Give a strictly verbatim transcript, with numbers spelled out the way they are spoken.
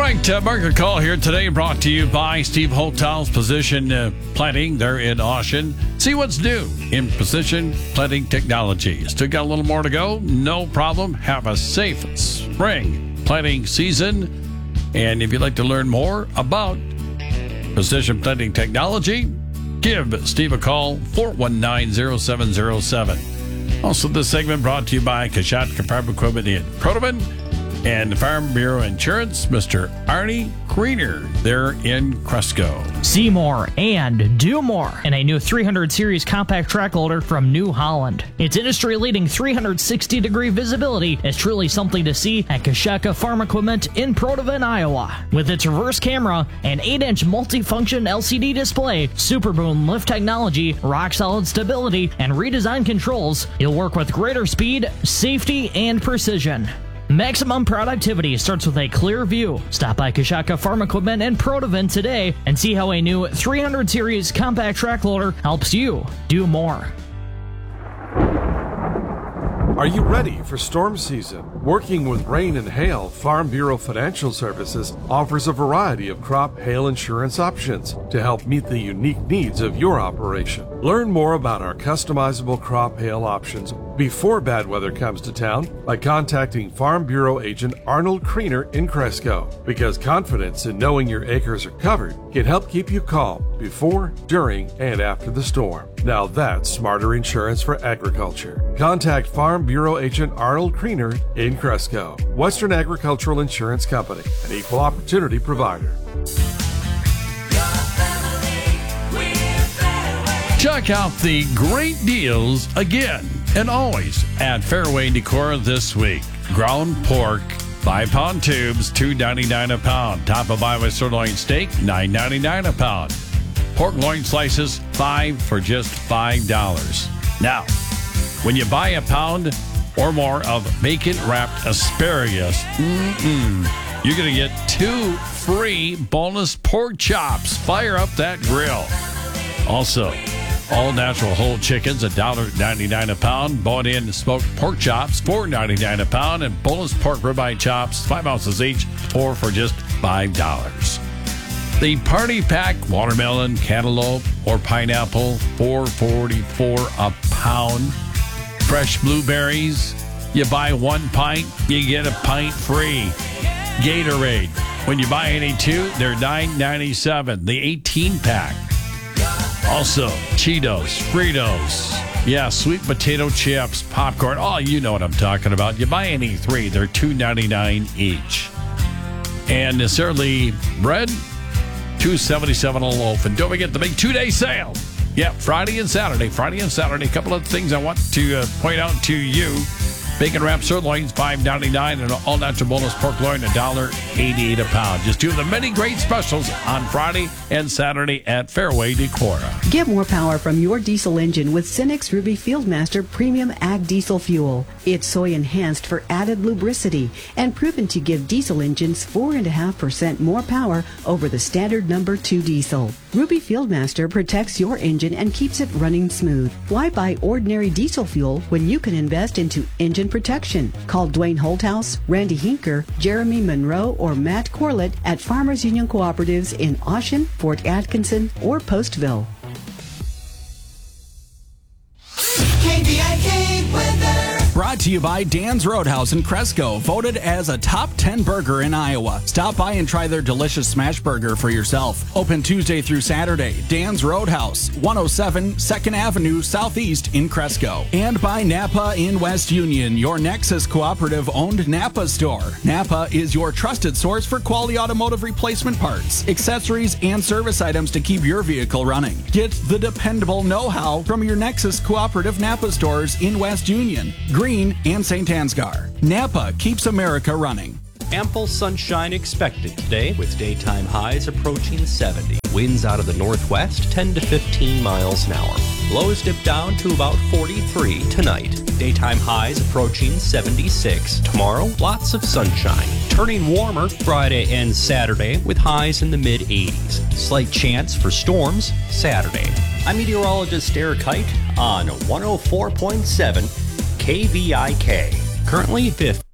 right, uh, market call here today brought to you by Steve Holthaus Precision uh, Planting. They're in Austin. See what's new in precision planting technology. Still got a little more to go. No problem. Have a safe spring planting season. And if you'd like to learn more about precision planting technology, give Steve a call, four one nine, zero seven zero seven. Also, this segment brought to you by Kashatka Farm Equipment in Protoman and Farm Bureau Insurance, Mister Arnie Greener. They're in Cresco. See more and do more in a new three hundred series compact track loader from New Holland. Its industry-leading three hundred sixty degree visibility is truly something to see at Kashatka Farm Equipment in Protovan, Iowa. With its reverse camera and eight inch multi-function L C D display, Super Boom lift technology, rock-solid stability, and redesigned controls, you'll work with greater speed, safety, and precision. Maximum productivity starts with a clear view. Stop by Kashatka Farm Equipment in Protovan today and see how a new three hundred series compact track loader helps you do more. Are you ready for storm season? Working with rain and hail, Farm Bureau Financial Services offers a variety of crop hail insurance options to help meet the unique needs of your operation. Learn more about our customizable crop hail options before bad weather comes to town by contacting Farm Bureau agent Arnold Kriener in Cresco, because confidence in knowing your acres are covered can help keep you calm before, during, and after the storm. Now that's smarter insurance for agriculture. Contact Farm Bureau agent Arnold Kriener in Cresco. Western Agricultural Insurance Company, an equal opportunity provider. Check out the great deals again and always at Fairway Decor this week. Ground pork, five pound tubes, two ninety-nine a pound. Top of Iowa sirloin steak, nine ninety-nine a pound. Pork loin slices, five for just five dollars. Now, when you buy a pound or more of bacon-wrapped asparagus, mm-mm, you're going to get two free bonus pork chops. Fire up that grill. Also, all natural whole chickens, one dollar ninety-nine a pound. Bought-in smoked pork chops, four ninety-nine a pound. And bonus pork ribeye chops, five ounces each, four for just five dollars. The party pack, watermelon, cantaloupe, or pineapple, four forty-four a pound. Fresh blueberries, you buy one pint, you get a pint free. Gatorade, when you buy any two, they're nine ninety-seven. The eighteen pack. Also, Cheetos, Fritos, yeah, sweet potato chips, popcorn. Oh, you know what I'm talking about. You buy any three, they're two ninety-nine each. And the Sara Lee bread, two seventy-seven a loaf. And don't forget the big two-day sale. Yeah, Friday and Saturday. Friday and Saturday. A couple of things I want to uh, point out to you. Bacon wrapped sirloins, five ninety-nine, and all natural bonus pork loin, one dollar eighty-eight a pound. Just two of the many great specials on Friday and Saturday at Fairway Decor. Get more power from your diesel engine with Cenex Ruby Fieldmaster Premium Ag Diesel Fuel. It's soy enhanced for added lubricity and proven to give diesel engines four point five percent more power over the standard number two diesel. Ruby Fieldmaster protects your engine and keeps it running smooth. Why buy ordinary diesel fuel when you can invest into engine protection? Call Dwayne Holthaus, Randy Hinker, Jeremy Monroe, or Matt Corlett at Farmers Union Cooperatives in Oshen, Fort Atkinson, or Postville. K B I K weather. Brought to you by Dan's Roadhouse in Cresco, voted as a top ten burger in Iowa. Stop by and try their delicious smash burger for yourself. Open Tuesday through Saturday. Dan's Roadhouse, one oh seven second Avenue Southeast in Cresco. And by Napa in West Union, your Nexus Cooperative-owned Napa store. Napa is your trusted source for quality automotive replacement parts, accessories, and service items to keep your vehicle running. Get the dependable know-how from your Nexus Cooperative Napa stores in West Union, Green, and Saint Ansgar. Napa keeps America running. Ample sunshine expected today with daytime highs approaching seventy. Winds out of the northwest ten to fifteen miles an hour. Lows dip down to about forty-three tonight. Daytime highs approaching seventy-six. Tomorrow, lots of sunshine. Turning warmer Friday and Saturday with highs in the mid eighties. Slight chance for storms Saturday. I'm meteorologist Eric Kite on one oh four point seven K V I K. Currently fifth.